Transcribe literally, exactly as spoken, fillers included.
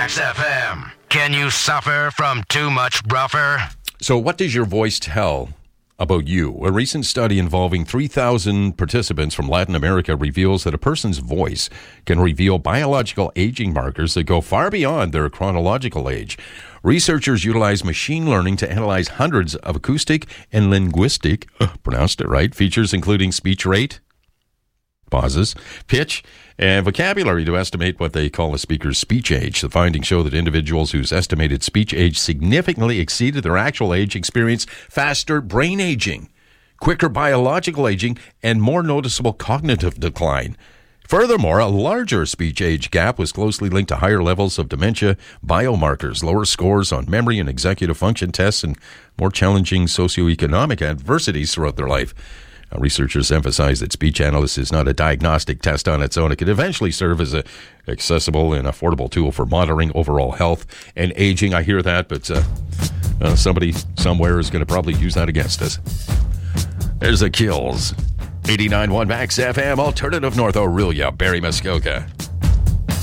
Max F M. Can you suffer from too much rougher? So what does your voice tell about you? A recent study involving three thousand participants from Latin America reveals that a person's voice can reveal biological aging markers that go far beyond their chronological age. Researchers utilize machine learning to analyze hundreds of acoustic and linguistic, uh, pronounced it right, features including speech rate, pauses, pitch, and vocabulary to estimate what they call a speaker's speech age. The findings show that individuals whose estimated speech age significantly exceeded their actual age experienced faster brain aging, quicker biological aging, and more noticeable cognitive decline. Furthermore, a larger speech age gap was closely linked to higher levels of dementia biomarkers, lower scores on memory and executive function tests, and more challenging socioeconomic adversities throughout their life. Now, researchers emphasize that speech analysis is not a diagnostic test on its own. It could eventually serve as an accessible and affordable tool for monitoring overall health and aging. I hear that, but uh, uh, somebody somewhere is going to probably use that against us. There's the Kills. eighty-nine point one Max F M, Alternative North Orillia, Barrie, Muskoka.